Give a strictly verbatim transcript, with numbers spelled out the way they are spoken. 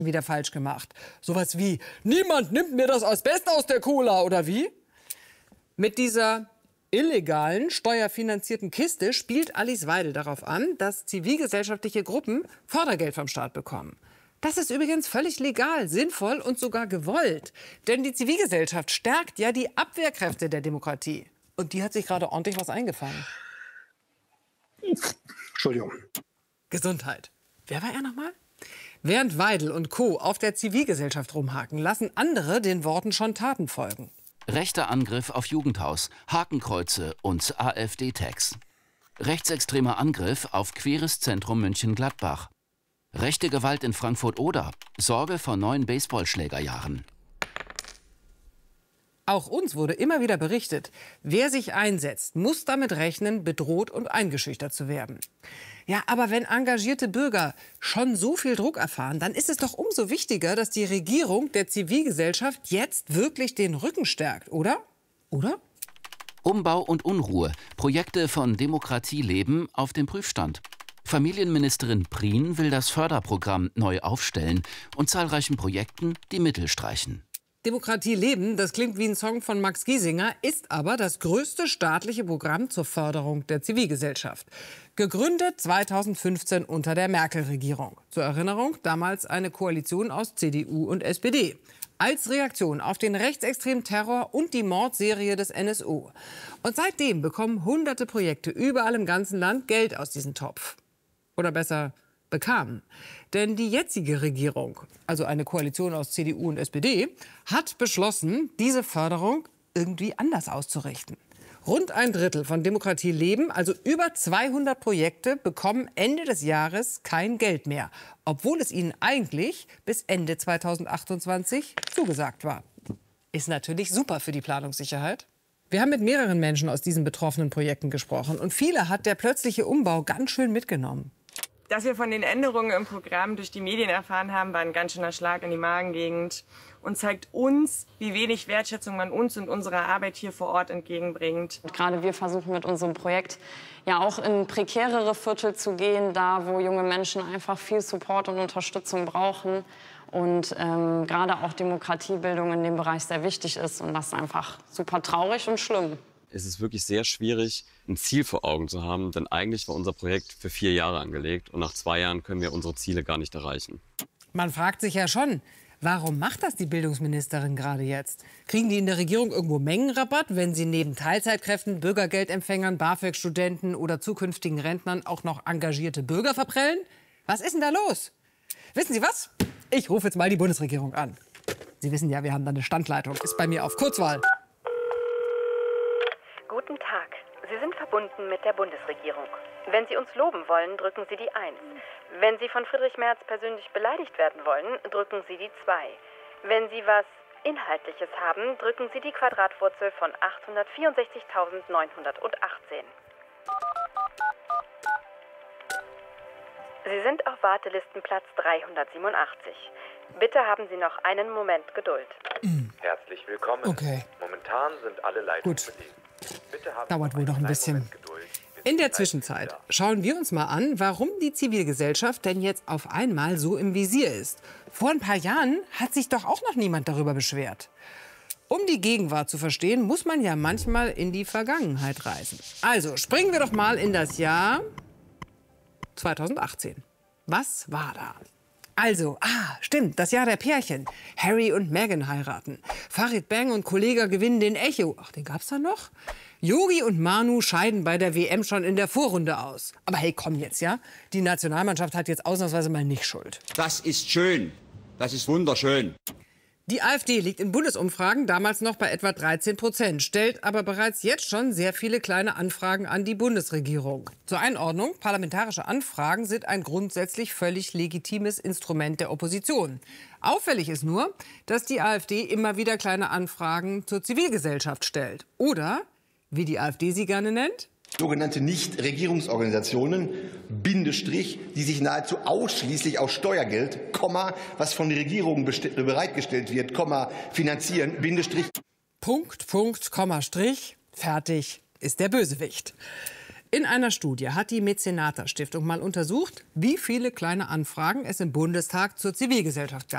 wieder falsch gemacht. Sowas wie, niemand nimmt mir das Asbest aus der Cola, oder wie? Mit dieser illegalen, steuerfinanzierten Kiste spielt Alice Weidel darauf an, dass zivilgesellschaftliche Gruppen Fördergeld vom Staat bekommen. Das ist übrigens völlig legal, sinnvoll und sogar gewollt. Denn die Zivilgesellschaft stärkt ja die Abwehrkräfte der Demokratie. Und die hat sich gerade ordentlich was eingefangen. Entschuldigung. Gesundheit. Wer war er nochmal? Während Weidel und Co. auf der Zivilgesellschaft rumhaken, lassen andere den Worten schon Taten folgen. Rechter Angriff auf Jugendhaus, Hakenkreuze und AfD-Tags. Rechtsextremer Angriff auf Queeres Zentrum München-Gladbach. Rechte Gewalt in Frankfurt-Oder, Sorge vor neuen Baseballschlägerjahren. Auch uns wurde immer wieder berichtet, wer sich einsetzt, muss damit rechnen, bedroht und eingeschüchtert zu werden. Ja, aber wenn engagierte Bürger schon so viel Druck erfahren, dann ist es doch umso wichtiger, dass die Regierung der Zivilgesellschaft jetzt wirklich den Rücken stärkt, oder? Oder? Umbau und Unruhe, Projekte von Demokratie leben auf dem Prüfstand. Familienministerin Prien will das Förderprogramm neu aufstellen und zahlreichen Projekten die Mittel streichen. Demokratie leben, das klingt wie ein Song von Max Giesinger, ist aber das größte staatliche Programm zur Förderung der Zivilgesellschaft. Gegründet zweitausendfünfzehn unter der Merkel-Regierung. Zur Erinnerung, damals eine Koalition aus C D U und S P D. Als Reaktion auf den rechtsextremen Terror und die Mordserie des N S U. Und seitdem bekommen hunderte Projekte überall im ganzen Land Geld aus diesem Topf. Oder besser, bekamen. Denn die jetzige Regierung, also eine Koalition aus C D U und S P D, hat beschlossen, diese Förderung irgendwie anders auszurichten. Rund ein Drittel von Demokratie leben, also über zweihundert Projekte, bekommen Ende des Jahres kein Geld mehr, obwohl es ihnen eigentlich bis Ende zweitausendachtundzwanzig zugesagt war. Ist natürlich super für die Planungssicherheit. Wir haben mit mehreren Menschen aus diesen betroffenen Projekten gesprochen und viele hat der plötzliche Umbau ganz schön mitgenommen. Dass wir von den Änderungen im Programm durch die Medien erfahren haben, war ein ganz schöner Schlag in die Magengegend und zeigt uns, wie wenig Wertschätzung man uns und unserer Arbeit hier vor Ort entgegenbringt. Gerade wir versuchen mit unserem Projekt ja auch in prekärere Viertel zu gehen, da wo junge Menschen einfach viel Support und Unterstützung brauchen und ähm, gerade auch Demokratiebildung in dem Bereich sehr wichtig ist und das ist einfach super traurig und schlimm. Es ist wirklich sehr schwierig, ein Ziel vor Augen zu haben, denn eigentlich war unser Projekt für vier Jahre angelegt und nach zwei Jahren können wir unsere Ziele gar nicht erreichen. Man fragt sich ja schon, warum macht das die Bildungsministerin gerade jetzt? Kriegen die in der Regierung irgendwo Mengenrabatt, wenn sie neben Teilzeitkräften, Bürgergeldempfängern, BAföG-Studenten oder zukünftigen Rentnern auch noch engagierte Bürger verprellen? Was ist denn da los? Wissen Sie was? Ich rufe jetzt mal die Bundesregierung an. Sie wissen ja, wir haben da eine Standleitung. Ist bei mir auf Kurzwahl. Guten Tag. Sie sind verbunden mit der Bundesregierung. Wenn Sie uns loben wollen, drücken Sie die eins. Wenn Sie von Friedrich Merz persönlich beleidigt werden wollen, drücken Sie die zwei. Wenn Sie was Inhaltliches haben, drücken Sie die Quadratwurzel von achthundertvierundsechzigtausendneunhundertachtzehn. Sie sind auf Wartelistenplatz dreihundertsiebenundachtzig. Bitte haben Sie noch einen Moment Geduld. Mm. Herzlich willkommen. Okay. Momentan sind alle Leitungen belegt. Dauert wohl noch ein bisschen. In der Zwischenzeit schauen wir uns mal an, warum die Zivilgesellschaft denn jetzt auf einmal so im Visier ist. Vor ein paar Jahren hat sich doch auch noch niemand darüber beschwert. Um die Gegenwart zu verstehen, muss man ja manchmal in die Vergangenheit reisen. Also springen wir doch mal in das Jahr zweitausendachtzehn. Was war da? Also, ah, stimmt, das Jahr der Pärchen. Harry und Meghan heiraten. Farid Bang und Kollega gewinnen den Echo. Ach, den gab's da noch? Yogi und Manu scheiden bei der W M schon in der Vorrunde aus. Aber hey, komm jetzt, ja? Die Nationalmannschaft hat jetzt ausnahmsweise mal nicht Schuld. Das ist schön. Das ist wunderschön. Die AfD liegt in Bundesumfragen damals noch bei etwa dreizehn Prozent, stellt aber bereits jetzt schon sehr viele kleine Anfragen an die Bundesregierung. Zur Einordnung, parlamentarische Anfragen sind ein grundsätzlich völlig legitimes Instrument der Opposition. Auffällig ist nur, dass die AfD immer wieder kleine Anfragen zur Zivilgesellschaft stellt. Oder, wie die AfD sie gerne nennt, sogenannte Nichtregierungsorganisationen, Bindestrich, die sich nahezu ausschließlich aus Steuergeld, Komma, was von der Regierung bereitgestellt wird, Komma, finanzieren, Bindestrich. Punkt, Punkt, Komma, Strich, fertig ist der Bösewicht. In einer Studie hat die Mäzenata-Stiftung mal untersucht, wie viele kleine Anfragen es im Bundestag zur Zivilgesellschaft gab.